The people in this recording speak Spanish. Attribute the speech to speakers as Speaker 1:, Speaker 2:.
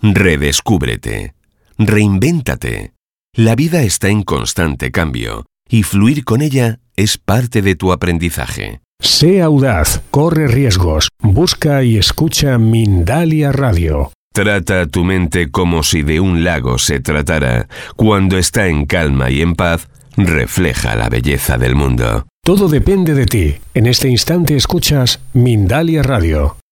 Speaker 1: Redescúbrete. Reinvéntate. La vida está en constante cambio y fluir con ella es parte de tu aprendizaje.
Speaker 2: Sé audaz, corre riesgos, busca y escucha Mindalia Radio.
Speaker 1: Trata tu mente como si de un lago se tratara. Cuando está en calma y en paz, refleja la belleza del mundo.
Speaker 2: Todo depende de ti. En este instante escuchas Mindalia Radio.